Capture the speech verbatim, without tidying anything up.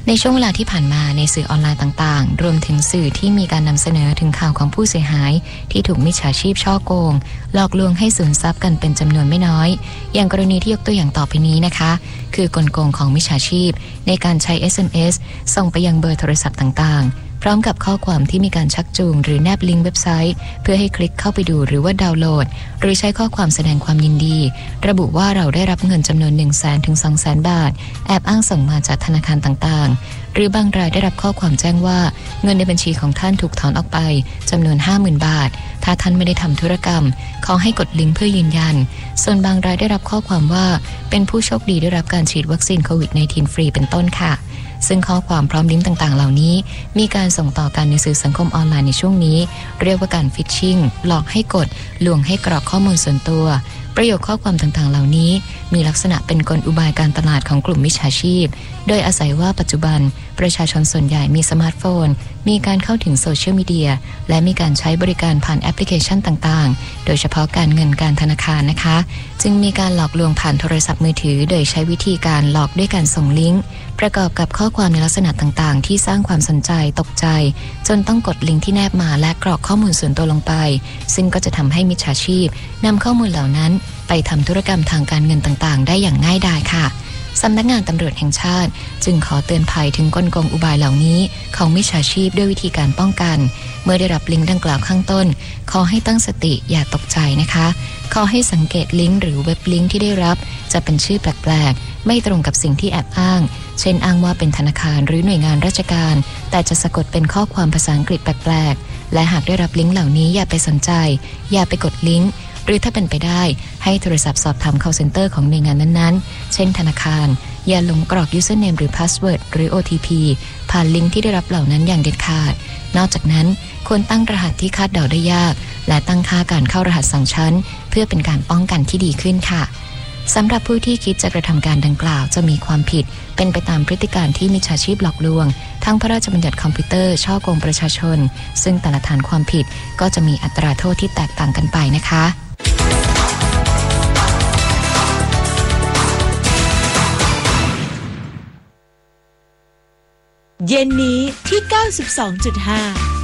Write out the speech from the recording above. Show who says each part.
Speaker 1: ในช่วงเวลาที่ผ่านมาในสื่อออนไลน์ต่างๆรวมถึงสื่อที่มีการนำเสนอถึงข่าวของผู้เสียหายที่ถูกมิจฉาชีพฉ้อโกงหลอกลวงให้สูญทรัพย์กันเป็นจำนวนไม่น้อยอย่างกรณีที่ยกตัวอย่างต่อไปนี้นะคะคือกลโกงของมิจฉาชีพในการใช้ เอส เอ็ม เอส ส่งไปยังเบอร์โทรศัพท์ต่างๆพร้อมกับข้อความที่มีการชักจูงหรือแนบลิงก์เว็บไซต์เพื่อให้คลิกเข้าไปดูหรือว่าดาวน์โหลดหรือใช้ข้อความแสดงความยินดีระบุว่าเราได้รับเงินจำนวน หนึ่งแสน ถึง สองแสน บาทแอบอ้างส่งมาจากธนาคารต่างๆหรือบางรายได้รับข้อความแจ้งว่าเงินในบัญชีของท่านถูกถอนออกไปจำนวน ห้าหมื่น บาทถ้าท่านไม่ได้ทำธุรกรรมขอให้กดลิงก์เพื่อยืนยันส่วนบางรายได้รับข้อความว่าเป็นผู้โชคดีได้รับการฉีดวัคซีนโควิด สิบเก้า ฟรีเป็นต้นค่ะซึ่งข้อความพร้อมลิงก์ต่างๆเหล่านี้มีการส่งต่อกันในสื่อสังคมออนไลน์ในช่วงนี้เรียกว่าการฟิชชิงหลอกให้กดลวงให้กรอกข้อมูลส่วนตัวประโยคข้อความต่างๆเหล่านี้มีลักษณะเป็นกลอุบายการตลาดของกลุ่มมิจฉาชีพโดยอาศัยว่าปัจจุบันประชาชนส่วนใหญ่มีสมาร์ทโฟนมีการเข้าถึงโซเชียลมีเดียและมีการใช้บริการผ่านแอปพลิเคชันต่างๆโดยเฉพาะการเงินการธนาคารนะคะจึงมีการหลอกลวงผ่านโทรศัพท์มือถือโดยใช้วิธีการหลอกด้วยการส่งลิงก์ประกอบกับข้อความในลักษณะต่างๆที่สร้างความสนใจตกใจจนต้องกดลิงก์ที่แนบมาและกรอกข้อมูลส่วนตัวลงไปซึ่งก็จะทำให้มิจฉาชีพนำข้อมูลเหล่านั้นไปทำธุรกรรมทางการเงินต่างๆได้อย่างง่ายดายค่ะสำนักงานตำรวจแห่งชาติจึงขอเตือนภัยถึงกลโกงอุบายเหล่านี้ของมิจฉาชีพด้วยวิธีการป้องกันเมื่อได้รับลิงก์ดังกล่าวข้างต้นขอให้ตั้งสติอย่าตกใจนะคะขอให้สังเกตลิงก์หรือเว็บลิงก์ที่ได้รับจะเป็นชื่อแปลกๆไม่ตรงกับสิ่งที่แอบอ้างเช่นอ้างว่าเป็นธนาคารหรือหน่วยงานราชการแต่จะสะกดเป็นข้อความภาษาอังกฤษแปลกๆและหากได้รับลิงก์เหล่านี้อย่าไปสนใจอย่าไปกดลิงก์หรือถ้าเป็นไปได้ให้โทรศัพท์สอบถาม call center ของหน่วยงานนั้นๆเช่นธนาคารอย่าหลงกรอก username หรือ password หรือ โอ ที พี ผ่านลิงก์ที่ได้รับเหล่านั้นอย่างเด็ดขาดนอกจากนั้นควรตั้งรหัสที่คาดเดาได้ยากและตั้งค่าการเข้ารหัสสองชั้นเพื่อเป็นการป้องกันที่ดีขึ้นค่ะสำหรับผู้ที่คิดจะกระทำการดังกล่าวจะมีความผิดเป็นไปตามพฤติการที่มิจฉาชีพหลอกลวงทั้งพระราชบัญญัติคอมพิวเตอร์ฉ้อโกงประชาชนซึ่งแต่ละฐานความผิดก็จะมีอัตราโทษที่แตกต่างกันไปนะคะ
Speaker 2: เย็นนี้ที่ เก้าสิบสองจุดห้า